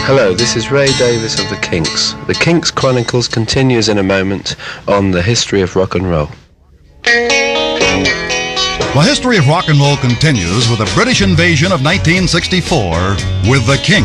Hello, this is Ray Davis of the Kinks. The Kinks Chronicles continues in a moment on the history of rock and roll. The history of rock and roll continues with the British invasion of 1964 with the Kinks.